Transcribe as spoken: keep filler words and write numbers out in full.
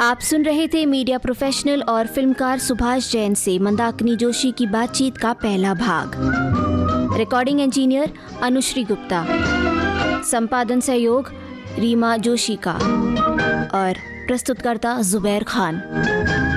आप सुन रहे थे मीडिया प्रोफेशनल और फिल्मकार सुभाष जैन से मंदाकिनी जोशी की बातचीत का पहला भाग। रिकॉर्डिंग इंजीनियर अनुश्री गुप्ता, संपादन सहयोग रीमा जोशी का और प्रस्तुतकर्ता जुबैर खान।